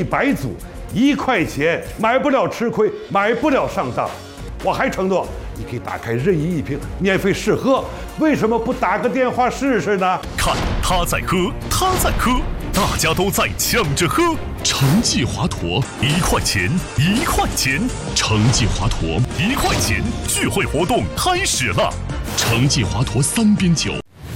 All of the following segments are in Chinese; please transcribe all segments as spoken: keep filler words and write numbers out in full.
一百组，一块钱买不了吃亏，买不了上当。我还承诺，你可以打开任意一瓶免费试喝，为什么不打个电话试试呢？ 看他在喝，他在喝，大家都在抢着喝。橙记华佗一块钱，一块钱，橙记华佗一块钱，聚会活动开始了。橙记华佗三边酒。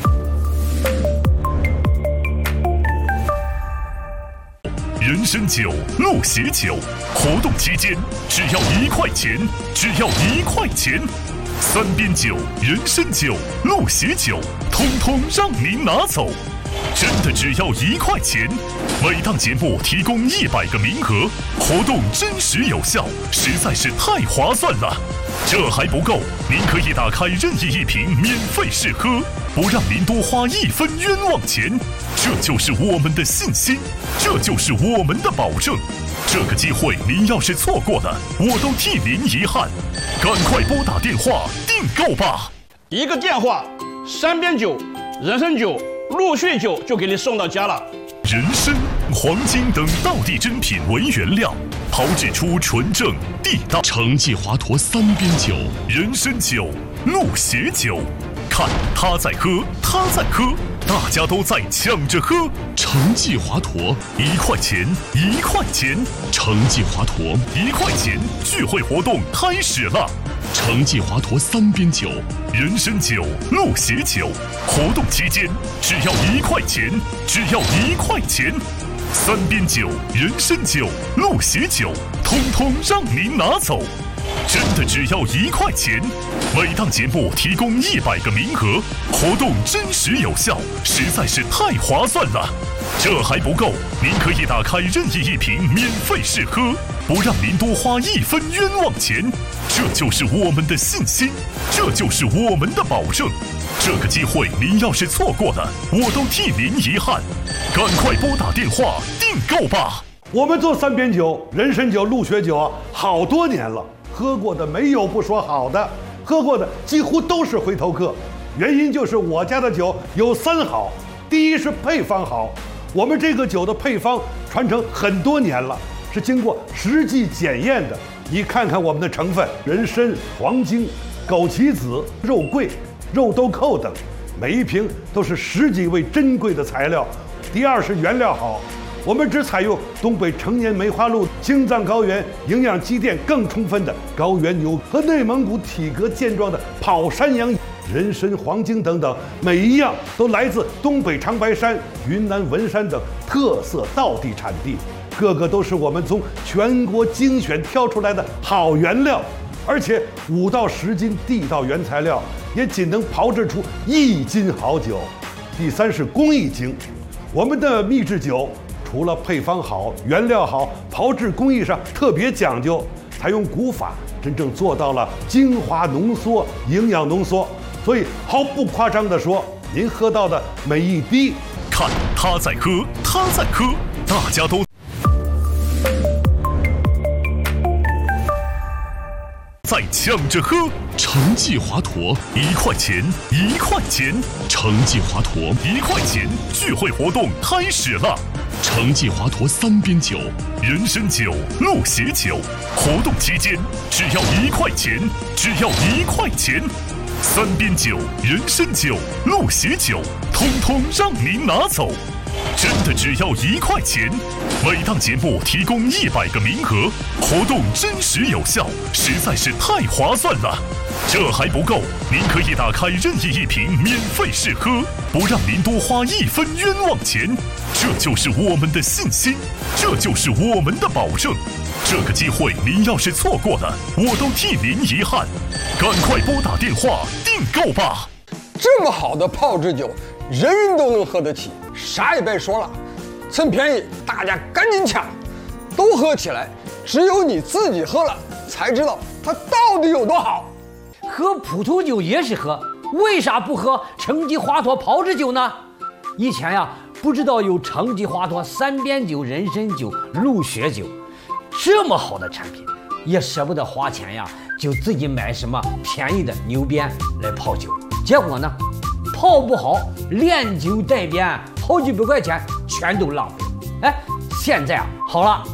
人参酒、鹿血酒，活动期间只要一块钱，只要一块钱。三边酒、人参酒、鹿血酒，通通让您拿走，真的只要一块钱。每档节目提供一百个名额，活动真实有效，实在是太划算了。这还不够，您可以打开任意一瓶免费试喝，不让您多花一分冤枉钱。这就是我们的信心，这就是我们的保证。这个机会您要是错过了，我都替您遗憾。赶快拨打电话订购吧！ 一个电话，三边酒、人参酒、鹿血酒就给你送到家了。 人参、黄金等道地珍品为原料，炮制出纯正地道橙记华佗三边酒、人参酒、鹿血酒。看他在喝，他在喝，大家都在抢着喝。橙记华佗一块钱，一块钱，橙记华佗一块钱，聚会活动开始了。橙记华佗三边酒、人参酒、鹿血酒，活动期间只要一块钱，只要一块钱。三边酒、人参酒、鹿血酒，通通让您拿走，真的只要一块钱。每档节目提供一百个名额，活动真实有效，实在是太划算了。这还不够，您可以打开任意一瓶免费试喝，不让您多花一分冤枉钱。这就是我们的信心，这就是我们的保证。这个机会您要是错过了，我都替您遗憾。赶快拨打电话订购吧！ 我们做三边酒、人参酒、鹿血酒啊，好多年了，喝过的没有不说好的，喝过的几乎都是回头客。原因就是我家的酒有三好，第一是配方好，我们这个酒的配方传承很多年了，是经过实际检验的。你看看我们的成分：人参、黄精、枸杞子、肉桂、肉豆蔻等，每一瓶都是十几味珍贵的材料。第二是原料好，我们只采用东北成年梅花鹿青藏高原营养积淀更充分的高原牛和内蒙古体格健壮的跑山羊。人参、黄精等等，每一样都来自东北长白山、云南文山等特色道地产地，个个都是我们从全国精选挑出来的好原料，而且五到十斤地道原材料也仅能炮制出一斤好酒。第三是工艺精，我们的秘制酒除了配方好、原料好，炮制工艺上特别讲究，采用古法，真正做到了精华浓缩、营养浓缩。所以毫不夸张地说，您喝到的每一滴， 看他在喝，他在喝，大家都在抢着喝。橙记华佗一块钱，一块钱，橙记华佗一块钱，聚会活动开始了。橙记华佗三边酒、人参酒、鹿血酒，活动期间只要一块钱，只要一块钱。三边酒、人参酒、鹿血酒，通通让您拿走，真的只要一块钱。每档节目提供一百个名额，活动真实有效，实在是太划算了。这还不够，您可以打开任意一瓶免费试喝，不让您多花一分冤枉钱。这就是我们的信心，这就是我们的保证。这个机会您要是错过了，我都替您遗憾。赶快拨打电话订购吧！ 这么好的炮制酒，人人都能喝得起，啥也别说了，趁便宜大家赶紧抢，都喝起来！只有你自己喝了，才知道它到底有多好。 喝普通酒也是喝，为啥不喝橙记华佗炮制酒呢？以前呀，不知道有橙记华佗三边酒、人参酒、鹿血酒，这么好的产品，也舍不得花钱呀，就自己买什么便宜的牛鞭来泡酒，结果呢，泡不好，连酒带鞭，好几百块钱全都浪费了。哎，现在啊，好了。